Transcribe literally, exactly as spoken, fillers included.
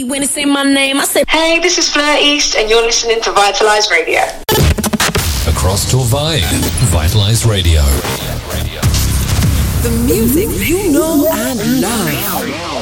when they say my name. I say, hey, this is Fleur East, and you're listening to Vitalize Radio. Across Torvay, Vitalize Radio. The music you know and love.